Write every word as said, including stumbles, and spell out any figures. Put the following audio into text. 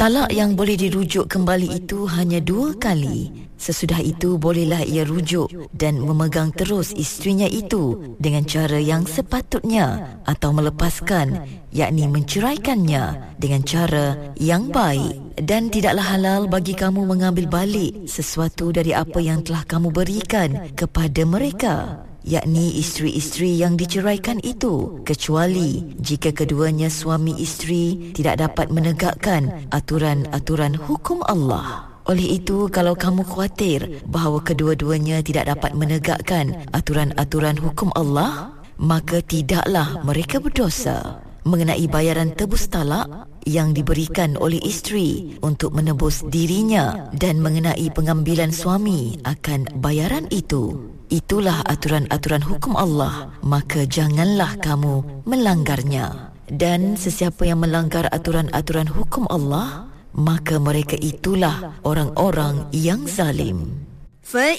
Talak yang boleh dirujuk kembali itu hanya dua kali. Sesudah itu bolehlah ia rujuk dan memegang terus isterinya itu dengan cara yang sepatutnya, atau melepaskan, yakni menceraikannya dengan cara yang baik. Dan tidaklah halal bagi kamu mengambil balik sesuatu dari apa yang telah kamu berikan kepada mereka, yakni isteri-isteri yang diceraikan itu, kecuali jika keduanya suami isteri tidak dapat menegakkan aturan-aturan hukum Allah. Oleh itu, kalau kamu khawatir bahawa kedua-duanya tidak dapat menegakkan aturan-aturan hukum Allah, maka tidaklah mereka berdosa. Mengenai bayaran tebus talak yang diberikan oleh isteri untuk menebus dirinya dan mengenai pengambilan suami akan bayaran itu, itulah aturan-aturan hukum Allah, maka janganlah kamu melanggarnya. Dan sesiapa yang melanggar aturan-aturan hukum Allah, maka mereka itulah orang-orang yang zalim.